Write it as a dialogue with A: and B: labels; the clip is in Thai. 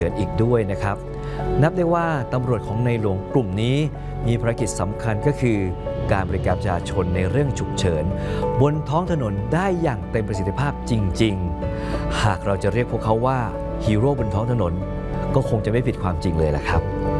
A: เกิดอีกด้วยนะครับนับได้ว่าตำรวจของในหลวงกลุ่มนี้มีภารกิจสำคัญก็คือการบริการประชาชนในเรื่องฉุกเฉินบนท้องถนนได้อย่างเต็มประสิทธิภาพจริงๆหากเราจะเรียกพวกเขาว่าฮีโร่บนท้องถนนก็คงจะไม่ผิดความจริงเลยล่ะครับ